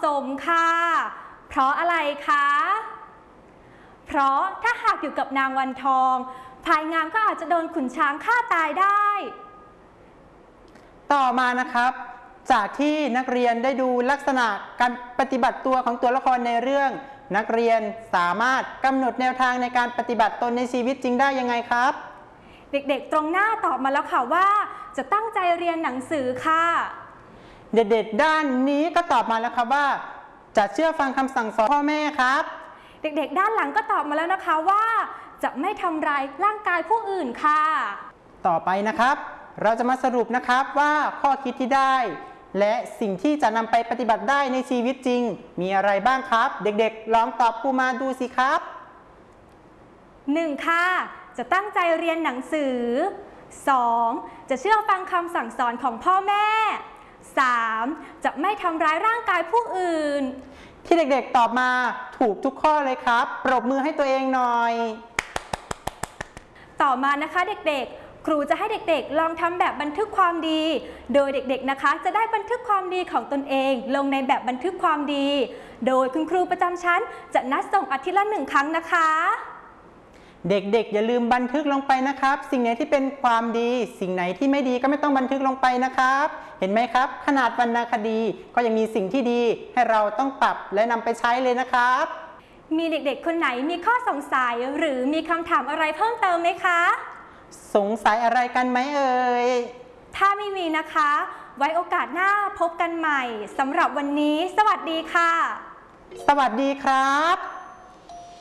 มค่ะเพราะอะไรคะเพราะถ้าหากอยู่กับนางวันทองพลายงามก็อาจจะโดนขุนช้างฆ่าตายได้ต่อมานะครับจากที่นักเรียนได้ดูลักษณะการปฏิบัติตัวของตัวละครในเรื่องนักเรียนสามารถกำหนดแนวทางในการปฏิบัติตนในชีวิตจริงได้ยังไงครับเด็กๆตรงหน้าตอบมาแล้วค่ะว่าจะตั้งใจเรียนหนังสือค่ะเด็กๆด้านนี้ก็ตอบมาแล้วครับว่าจะเชื่อฟังคำสั่งสอนพ่อแม่ครับเด็กๆด้านหลังก็ตอบมาแล้วนะคะว่าจะไม่ทำร้ายร่างกายผู้อื่นค่ะต่อไปนะครับเราจะมาสรุปนะครับว่าข้อคิดที่ได้และสิ่งที่จะนำไปปฏิบัติได้ในชีวิตจริงมีอะไรบ้างครับเด็กๆลองตอบครูมาดูสิครับ 1. ค่ะจะตั้งใจเรียนหนังสือ 2. จะเชื่อฟังคำสั่งสอนของพ่อแม่ 3. จะไม่ทำร้ายร่างกายผู้อื่นที่เด็กๆตอบมาถูกทุกข้อเลยครับปรบมือให้ตัวเองหน่อยต่อมานะคะเด็กๆครูจะให้เด็กๆลองทำแบบบันทึกความดีโดยเด็กๆนะคะจะได้บันทึกความดีของตนเองลงในแบบบันทึกความดีโดยคุณครูประจำชั้นจะนัดส่งอาทิตย์ละ1 ครั้งนะคะเด็กๆอย่าลืมบันทึกลงไปนะครับสิ่งไหนที่เป็นความดีสิ่งไหนที่ไม่ดีก็ไม่ต้องบันทึกลงไปนะครับเห็นไหมครับขนาดวรรณคดีก็ยังมีสิ่งที่ดีให้เราต้องปรับและนำไปใช้เลยนะครับมีเด็กๆคนไหนมีข้อสงสัยหรือมีคำถามอะไรเพิ่มเติมไหมคะสงสัยอะไรกันไหมเอ่ยถ้าไม่มีนะคะไว้โอกาสหน้าพบกันใหม่สำหรับวันนี้สวัสดีค่ะสวัสดีครับ